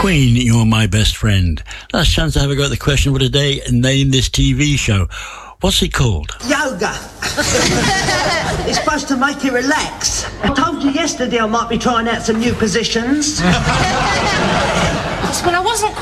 Queen, You're My Best Friend. Last chance to have a go at the question of the day and name this TV show. What's it called? Yoga. It's supposed to make you relax. I told you yesterday I might be trying out some new positions. Well, I wasn't